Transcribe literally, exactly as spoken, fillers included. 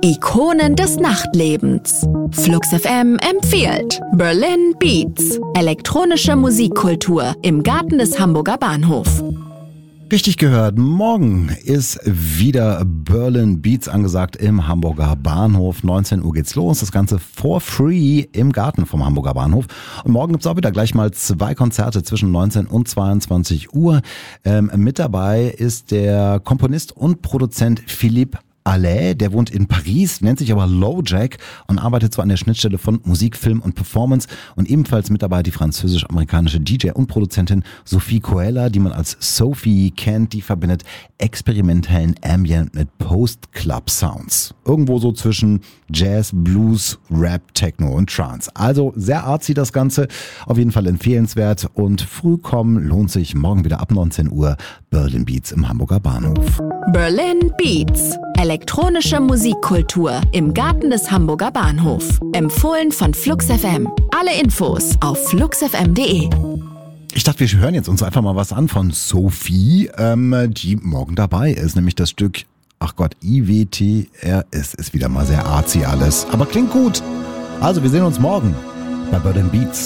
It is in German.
Ikonen des Nachtlebens. Flux F M empfiehlt Berlin Beats. Elektronische Musikkultur im Garten des Hamburger Bahnhof. Richtig gehört, morgen ist wieder Berlin Beats angesagt im Hamburger Bahnhof. neunzehn Uhr geht's los, das Ganze for free im Garten vom Hamburger Bahnhof. Und morgen gibt's auch wieder gleich mal zwei Konzerte zwischen neunzehn und zweiundzwanzig Uhr. Ähm, mit dabei ist der Komponist und Produzent Philippe Allais, der wohnt in Paris, nennt sich aber LoJack und arbeitet so an der Schnittstelle von Musik, Film und Performance. Und ebenfalls mit dabei die französisch-amerikanische D J und Produzentin Sophie Coella, die man als Sophie kennt. Die verbindet experimentellen Ambient mit Post-Club-Sounds. Irgendwo so zwischen Jazz, Blues, Rap, Techno und Trance. Also sehr artsy das Ganze, auf jeden Fall empfehlenswert. Und früh kommen lohnt sich, morgen wieder ab neunzehn Uhr Berlin Beats im Hamburger Bahnhof. Berlin Beats. Elektronische Musikkultur im Garten des Hamburger Bahnhof. Empfohlen von Flux F M. Alle Infos auf flux f m punkt de. Ich dachte, wir hören jetzt uns einfach mal was an von Sophie, ähm, die morgen dabei ist, nämlich das Stück, ach Gott, I W T R S, ist wieder mal sehr artsy alles, aber klingt gut. Also, wir sehen uns morgen bei Berlin Beats.